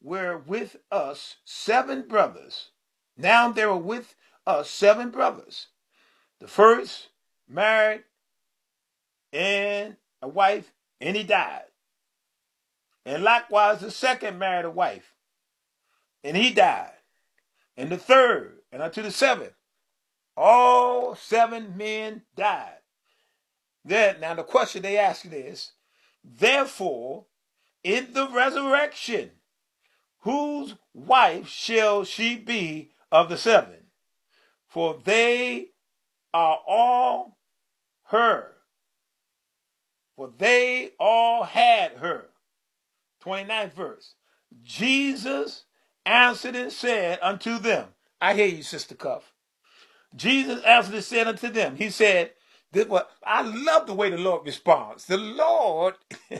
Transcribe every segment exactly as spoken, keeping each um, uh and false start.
were with us seven brothers. Now there were with us seven brothers. The first married and a wife, and he died. And likewise the second married a wife, and he died. And the third, and unto the seventh, all seven men died. Then, now the question they ask is, therefore, in the resurrection, whose wife shall she be of the seven? For they are all her. For they all had her. twenty-ninth verse. Jesus answered and said unto them, I hear you, Sister Cuff. Jesus answered and said unto them, he said, this what I love the way the Lord responds. The Lord,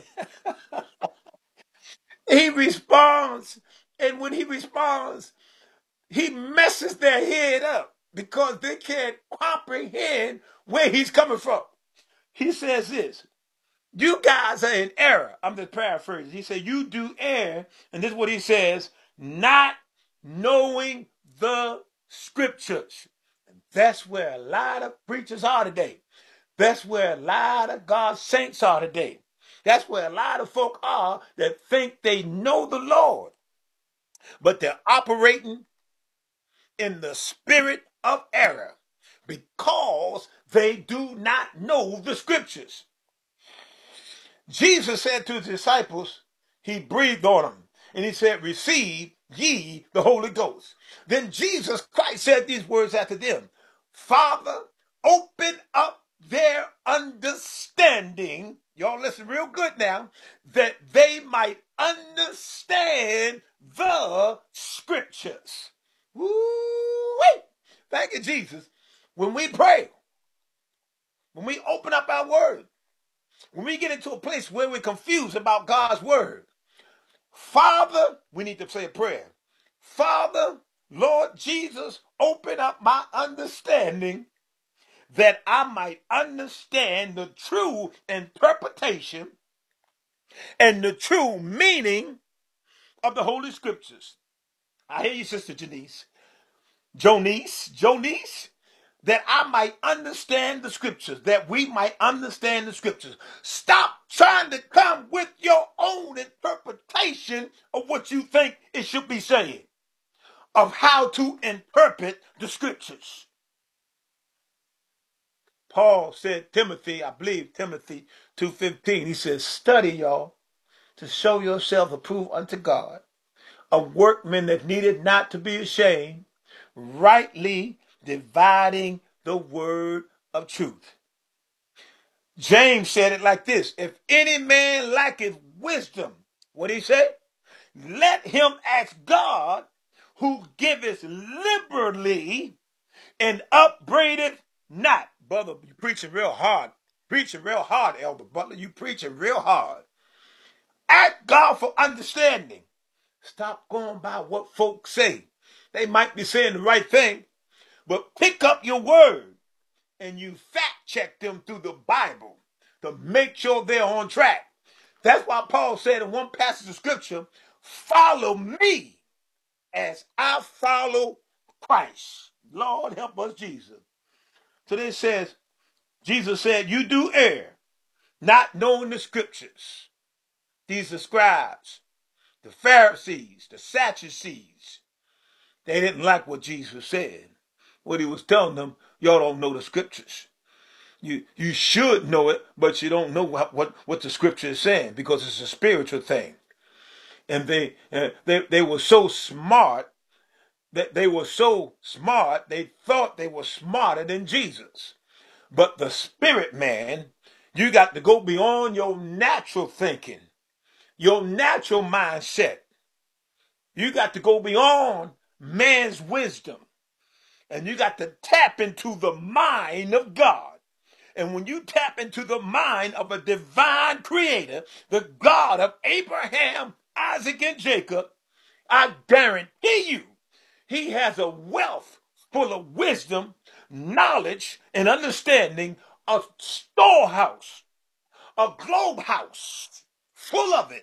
he responds, and when he responds, he messes their head up because they can't comprehend where he's coming from. He says this, you guys are in error. I'm just paraphrasing. He said, you do err, and this is what he says, not knowing the scriptures. And that's where a lot of preachers are today. That's where a lot of God's saints are today. That's where a lot of folk are that think they know the Lord, but they're operating in the spirit of error because they do not know the scriptures. Jesus said to his disciples, he breathed on them, and he said, receive ye the Holy Ghost. Then Jesus Christ said these words after them, Father, open up their understanding, y'all listen real good now, that they might understand the scriptures. Woo-wee! Thank you, Jesus. When we pray, when we open up our word, when we get into a place where we're confused about God's word, Father, we need to say a prayer. Father, Lord Jesus, open up my understanding that I might understand the true interpretation and the true meaning of the Holy Scriptures. I hear you, Sister Janice. Jonice, Jonice, that I might understand the scriptures, that we might understand the scriptures. Stop trying to come with your own interpretation of what you think it should be saying, of how to interpret the scriptures. Paul said, Timothy, I believe Timothy two fifteen, he says, study, y'all, to show yourself approved unto God, a workman that needed not to be ashamed, rightly dividing the word of truth. James said it like this, if any man lacketh wisdom, what did he say? Let him ask God, who giveth liberally and upbraideth not. Brother, you preaching real hard. Preaching real hard, Elder Butler. You preaching real hard. Ask God for understanding. Stop going by what folks say. They might be saying the right thing, but pick up your word and you fact check them through the Bible to make sure they're on track. That's why Paul said in one passage of scripture, follow me as I follow Christ. Lord, help us, Jesus. So then it says, Jesus said, you do err, not knowing the scriptures. These are scribes, the Pharisees, the Sadducees. They didn't like what Jesus said. What he was telling them, y'all don't know the scriptures. You you should know it, but you don't know what, what, what the scripture is saying because it's a spiritual thing. And they, uh, they, they were so smart, that they were so smart, they thought they were smarter than Jesus. But the spirit man, you got to go beyond your natural thinking, your natural mindset. You got to go beyond man's wisdom. And you got to tap into the mind of God. And when you tap into the mind of a divine creator, the God of Abraham, Isaac, and Jacob, I guarantee you, he has a wealth full of wisdom, knowledge, and understanding, a storehouse, a globe house full of it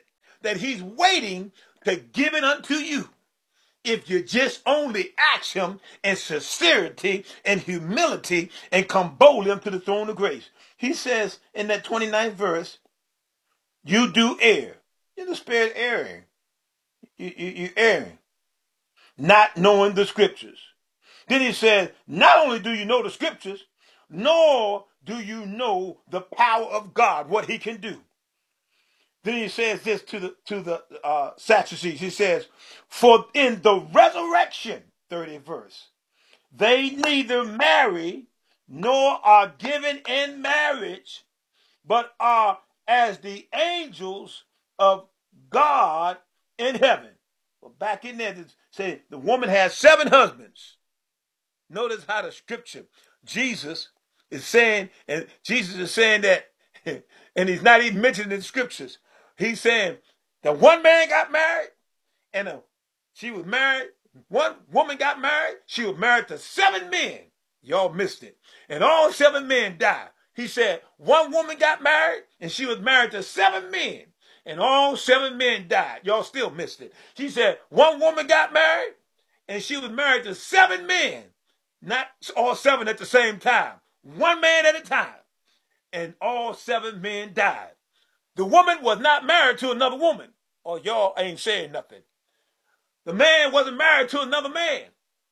that he's waiting to give it unto you. If you just only ask him in sincerity and humility and come boldly unto the throne of grace. He says in that twenty-ninth verse, you do err. In the spirit erring. You, you, you erring. Not knowing the scriptures. Then he says, not only do you know the scriptures, nor do you know the power of God, what he can do. Then he says this to the to the uh, Sadducees. He says, for in the resurrection, thirtieth verse, they neither marry nor are given in marriage, but are as the angels of God in heaven. Well, back in there, it said the woman has seven husbands. Notice how the scripture, Jesus is saying, and Jesus is saying that, and he's not even mentioning in the scriptures. He's saying that one man got married, and a, she was married. One woman got married. She was married to seven men. Y'all missed it. And all seven men died. He said one woman got married, and she was married to seven men. And all seven men died. Y'all still missed it. She said one woman got married, and she was married to seven men. Not all seven at the same time. One man at a time. And all seven men died. The woman was not married to another woman. Or y'all ain't saying nothing. The man wasn't married to another man.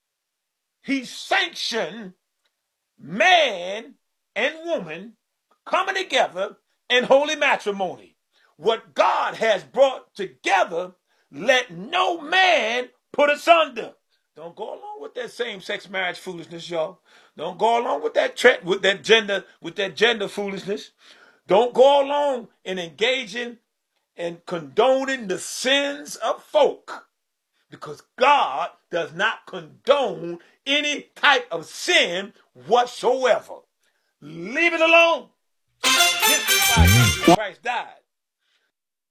He sanctioned man and woman coming together in holy matrimony. What God has brought together, let no man put asunder. Don't go along with that same-sex marriage foolishness, y'all. Don't go along with that tre- with that gender with that gender foolishness. Don't go along in engaging and condoning the sins of folk, because God does not condone any type of sin whatsoever. Leave it alone. This is why Jesus Christ died.